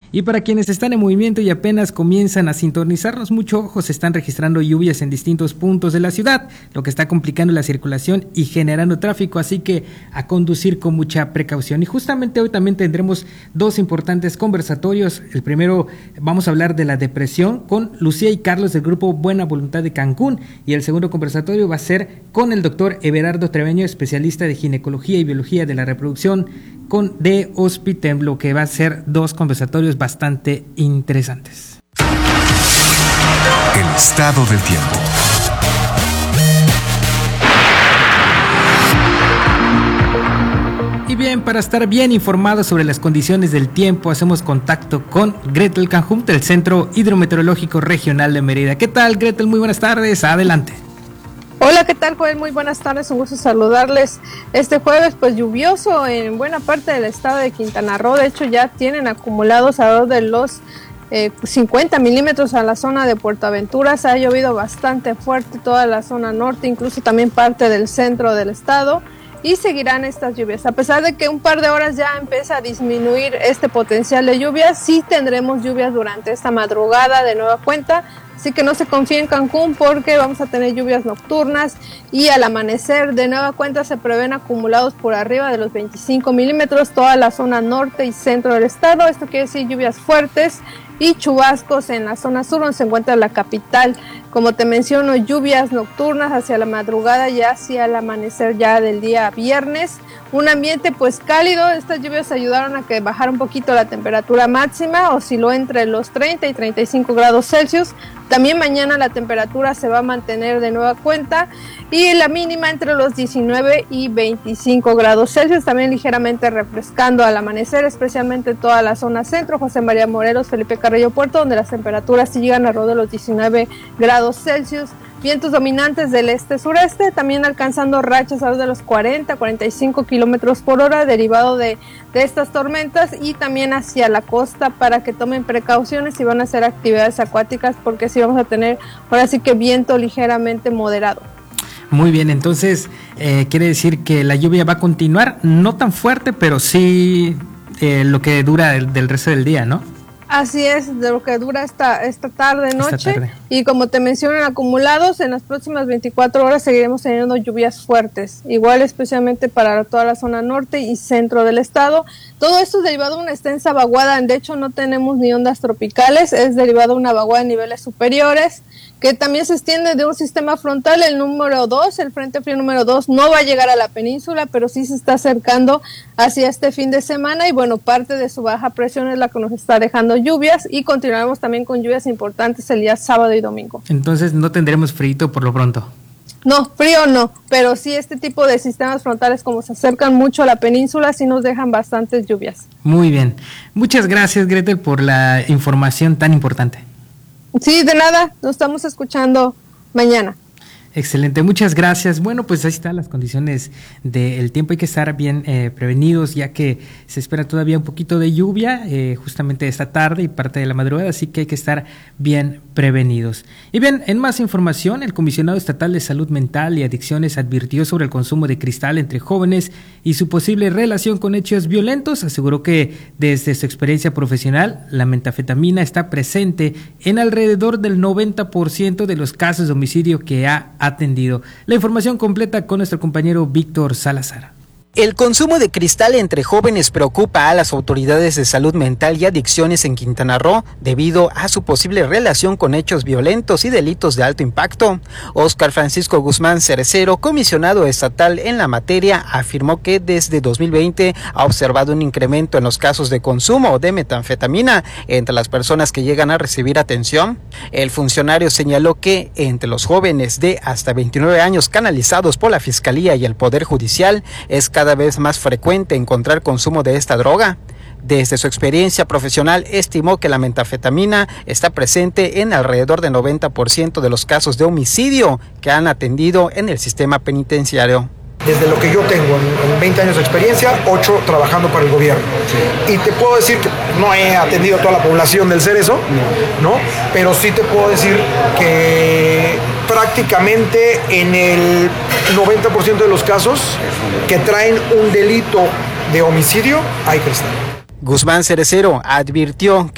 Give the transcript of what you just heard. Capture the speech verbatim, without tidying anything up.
Y para quienes están en movimiento y apenas comienzan a sintonizarnos, mucho ojo, se están registrando lluvias en distintos puntos de la ciudad, lo que está complicando la circulación y generando tráfico, así que a conducir con mucha precaución. Y justamente hoy también tendremos dos importantes conversatorios. El primero, vamos a hablar de la depresión con Lucía y Carlos del grupo Buena Voluntad de Cancún, y el segundo conversatorio va a ser con el doctor Everardo Treveño, especialista de ginecología y biología de la reproducción con de Hospitem, lo que va a ser dos conversatorios bastante interesantes. El estado del tiempo. Y bien, para estar bien informados sobre las condiciones del tiempo, hacemos contacto con Gretel Canjum del Centro Hidrometeorológico Regional de Mérida. ¿Qué tal, Gretel? Muy buenas tardes, adelante. Hola, ¿qué tal, Joel? Muy buenas tardes, un gusto saludarles. Este jueves, pues lluvioso en buena parte del estado de Quintana Roo. De hecho, ya tienen acumulados alrededor de los eh, cincuenta milímetros a la zona de Puerto Aventura. Se ha llovido bastante fuerte toda la zona norte, incluso también parte del centro del estado. Y seguirán estas lluvias. A pesar de que un par de horas ya empieza a disminuir este potencial de lluvias, sí tendremos lluvias durante esta madrugada de nueva cuenta. Así que no se confíe en Cancún porque vamos a tener lluvias nocturnas y al amanecer de nueva cuenta se prevén acumulados por arriba de los veinticinco milímetros toda la zona norte y centro del estado. Esto quiere decir lluvias fuertes y chubascos en la zona sur donde se encuentra la capital. Como te menciono, lluvias nocturnas hacia la madrugada y hacia el amanecer ya del día viernes. Un ambiente pues cálido. Estas lluvias ayudaron a que bajara un poquito la temperatura máxima, osciló entre los treinta y treinta y cinco grados Celsius. También mañana la temperatura se va a mantener de nueva cuenta y la mínima entre los diecinueve y veinticinco grados Celsius, también ligeramente refrescando al amanecer, especialmente toda la zona centro, José María Morelos, Felipe Carrillo Puerto, donde las temperaturas sí llegan alrededor de los diecinueve grados Celsius. Vientos dominantes del este-sureste, también alcanzando rachas alrededor de los cuarenta a cuarenta y cinco kilómetros por hora, derivado de, de estas tormentas, y también hacia la costa para que tomen precauciones si van a hacer actividades acuáticas, porque sí vamos a tener ahora sí que viento ligeramente moderado. Muy bien, entonces eh, quiere decir que la lluvia va a continuar, no tan fuerte, pero sí eh, lo que dura del, del resto del día, ¿no? Así es, de lo que dura esta, esta tarde, noche, esta tarde. Y como te mencionan, acumulados, en las próximas veinticuatro horas seguiremos teniendo lluvias fuertes, igual especialmente para toda la zona norte y centro del estado. Todo esto es derivado de una extensa vaguada, de hecho no tenemos ni ondas tropicales, es derivado de una vaguada en niveles superiores, que también se extiende de un sistema frontal, el número dos, el frente frío número dos, no va a llegar a la península, pero sí se está acercando hacia este fin de semana, y bueno, parte de su baja presión es la que nos está dejando lluvias, y continuaremos también con lluvias importantes el día sábado y domingo. Entonces no tendremos frío por lo pronto. No, frío no, pero sí este tipo de sistemas frontales, como se acercan mucho a la península, sí nos dejan bastantes lluvias. Muy bien, muchas gracias, Gretel, por la información tan importante. Sí, de nada, nos estamos escuchando mañana. Excelente, muchas gracias. Bueno, pues ahí están las condiciones del tiempo. Hay que estar bien eh, prevenidos, ya que se espera todavía un poquito de lluvia eh, justamente esta tarde y parte de la madrugada, así que hay que estar bien prevenidos. Y bien, en más información, el Comisionado Estatal de Salud Mental y Adicciones advirtió sobre el consumo de cristal entre jóvenes y su posible relación con hechos violentos. Aseguró que desde su experiencia profesional, la metanfetamina está presente en alrededor del noventa por ciento de los casos de homicidio que ha atendido. La información completa con nuestro compañero Víctor Salazar. El consumo de cristal entre jóvenes preocupa a las autoridades de salud mental y adicciones en Quintana Roo debido a su posible relación con hechos violentos y delitos de alto impacto. Óscar Francisco Guzmán Cerecero, comisionado estatal en la materia, afirmó que desde dos mil veinte ha observado un incremento en los casos de consumo de metanfetamina entre las personas que llegan a recibir atención. El funcionario señaló que entre los jóvenes de hasta veintinueve años canalizados por la Fiscalía y el Poder Judicial es cada vez más frecuente encontrar consumo de esta droga. Desde su experiencia profesional, estimó que la metanfetamina está presente en alrededor del noventa por ciento de los casos de homicidio que han atendido en el sistema penitenciario. Desde lo que yo tengo, en veinte años de experiencia, ocho trabajando para el gobierno. Sí. Y te puedo decir que no he atendido a toda la población del Cerezo, no. ¿no? Pero sí te puedo decir que prácticamente en el noventa por ciento de los casos que traen un delito de homicidio hay cristal. Guzmán Cerecero advirtió que